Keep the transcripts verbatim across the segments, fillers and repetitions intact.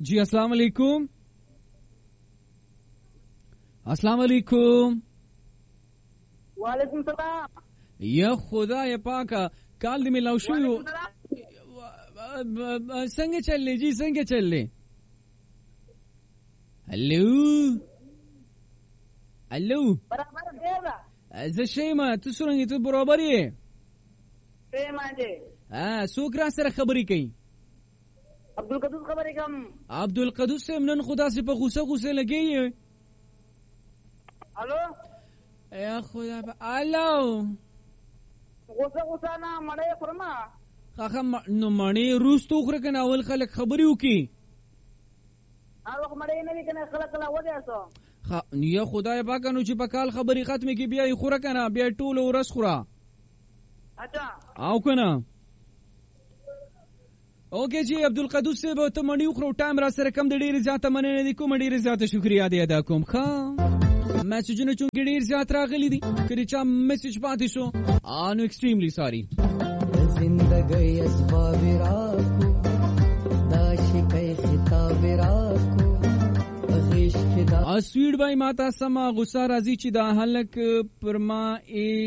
जी अस्सलाम वालेकुम, अस्सलाम वालेकुम। वालेकुम सलाम। या खुदा या पाका काल दी मिलाव शो संगे चल ले जी, संगे चल ले। हेलो हेलो बराबर देगा زه شیمه، ته څرنګه ته برابر یې؟ شیمه دی. ها څوک را سره خبرې کوي؟ عبدالقدوس خبرې کوم. عبدالقدوس صاحب نن خو داسې په غوسه غوسه لګی یې. الو یا خدا په الو غوسه غوسه نه مړې خورم. خاخه نو مړې روستو خره کنه اول خلک خبرې وکي. هغه مړې نه وی کنه خلک لا ودی اسو. خا یا خدای پاک نو چې په کال خبرې ختمه کی بیا یې خوره کنه بیا ټول ورس خوره. اچھا او کنه اوکے جی عبدالقدوس صاحب ته مړی خو ټایم را سره کم د ډیر زیاته مننه دي کوم ډیر زیاته شکریا دی ادا کوم. ښه میسجونه چون ډیر زیات راغلي دي کړي چا میسج پاتې شو انو ایکستریملی ساری. زندګي اسباب راکو دا شي خطاب راکو اسویډ بای ماتا سما غصه راځي چې دا هلک پر ما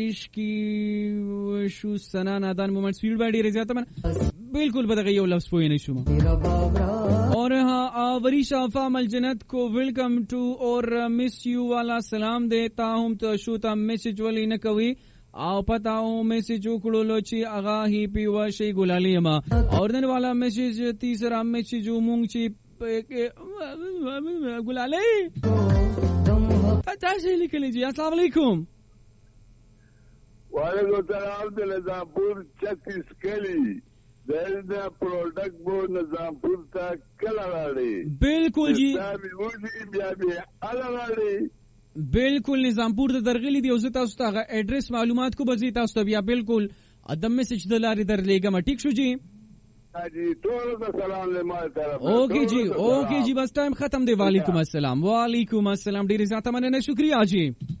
عشقي شو سنا نادان مومنت سویډ بای ډیر زیاته من बिल्कुल بدغه یو لفظ پوی نه شوم. और हाँ वरीशा फामल जन्नत को वेलकम टू और मिस यू वाला सलाम देता हूं तो शूता मैसेज वाली न कवी आओ पता हूं मैसेज उकड़ो लोची आगा ही पीवा शे गुलाली मा और दिन वाला मैसेज तीसरा मैसेज मूंगची गुलाली अच्छा से लिख लीजिए. अस्सलाम वालेकुम. वालेकुम सलाम. निजामपुर छत्तीस कली दर्दा प्रोडक्ट बो निजामपुर ता कला राड़ी. बिल्कुल जी بیا بیا الا راड़ी. बिल्कुल निजामपुर ته درغلي دی او زه تاسو ته ایڈریس معلومات کو بزی تاسو ته بیا بالکل ادم میسج دلاري درلېګم. ټیک شو جی جی ټول سلام له ما طرف. اوکے جی اوکے جی بس ٹائم ختم دی. وعلیکم السلام. وعلیکم السلام ډیر زیاته مننه شکریا جی.